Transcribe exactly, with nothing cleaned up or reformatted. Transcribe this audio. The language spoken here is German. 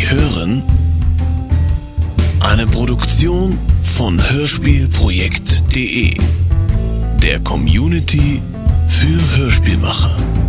Sie hören eine Produktion von hörspielprojekt punkt de, der Community für Hörspielmacher.